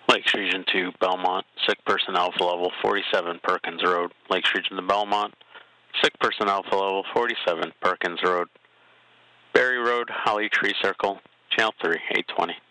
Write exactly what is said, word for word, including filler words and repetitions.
Lakes Region two, Belmont. Sick person Alpha Level forty-seven, Perkins Road. Lakes Region to Belmont. Sick person Alpha Level forty-seven, Perkins Road. Berry Road, Holly Tree Circle. Channel three, eight twenty.